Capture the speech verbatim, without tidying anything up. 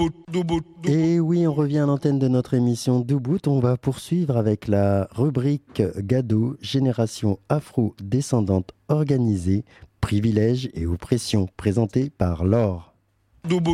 Et oui, on revient à l'antenne de notre émission Doubout. On va poursuivre avec la rubrique Gado, génération afro-descendante organisée, privilèges et oppressions, présentée par Laure.